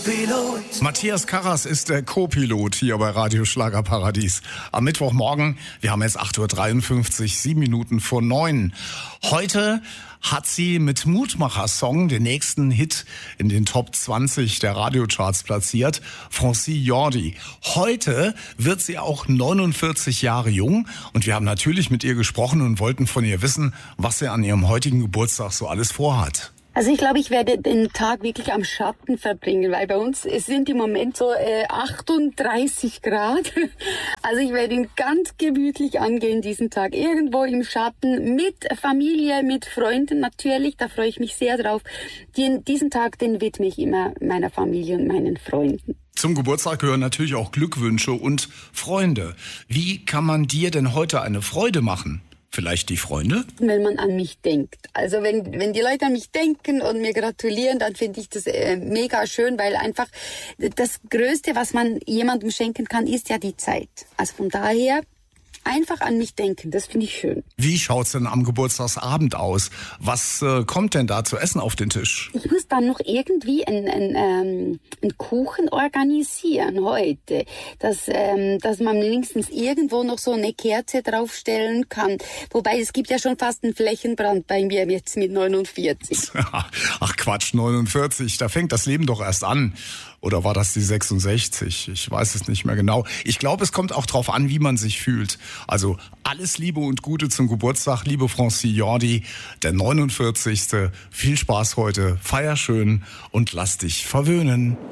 Co-Pilot. Matthias Karras ist der Co-Pilot hier bei Radio Schlagerparadies. Am Mittwochmorgen, wir haben jetzt 8.53 Uhr, 7 Minuten vor 9. Heute hat sie mit Mutmacher-Song den nächsten Hit in den Top 20 der Radiocharts platziert, Francie Jordi. Heute wird sie auch 49 Jahre jung und wir haben natürlich mit ihr gesprochen und wollten von ihr wissen, was sie an ihrem heutigen Geburtstag so alles vorhat. Also ich glaube, ich werde den Tag wirklich am Schatten verbringen, weil bei uns es sind im Moment so 38 Grad. Also ich werde ihn ganz gemütlich angehen diesen Tag. Irgendwo im Schatten, mit Familie, mit Freunden natürlich, da freue ich mich sehr drauf. Diesen Tag, den widme ich immer meiner Familie und meinen Freunden. Zum Geburtstag gehören natürlich auch Glückwünsche und Freunde. Wie kann man dir denn heute eine Freude machen? Vielleicht die Freunde? Wenn man an mich denkt. Also wenn die Leute an mich denken und mir gratulieren, dann finde ich das mega schön, weil einfach das Größte, was man jemandem schenken kann, ist ja die Zeit. Also von daher einfach an mich denken, das finde ich schön. Wie schaut's denn am Geburtstagsabend aus? Was kommt denn da zu essen auf den Tisch? Ich muss dann noch irgendwie einen Kuchen organisieren heute, dass man wenigstens irgendwo noch so eine Kerze draufstellen kann. Wobei es gibt ja schon fast einen Flächenbrand bei mir jetzt mit 49. Ach Quatsch, 49, da fängt das Leben doch erst an. Oder war das die 66? Ich weiß es nicht mehr genau. Ich glaube, es kommt auch drauf an, wie man sich fühlt. Also alles Liebe und Gute zum Geburtstag, liebe Francie Jordi, der 49. Viel Spaß heute, feier schön und lass dich verwöhnen.